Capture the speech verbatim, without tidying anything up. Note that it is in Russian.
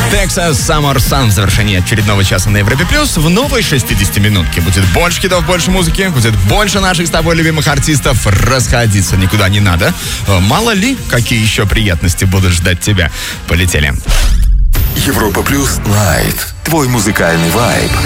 Texas Summer Sun в завершении очередного часа на Европе Плюс. В новой шестидесятиминутке будет больше хитов, больше музыки, будет больше наших с тобой любимых артистов. Расходиться никуда не надо. Мало ли, какие еще приятности будут ждать тебя. Полетели. Европа Плюс Лайт. Твой музыкальный вайб.